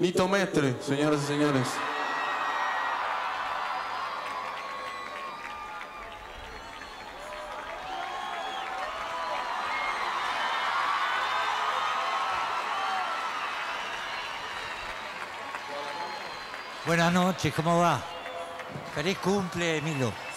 Nito Mestre, señoras y señores. Buenas noches, ¿cómo va? Feliz cumple, Milo.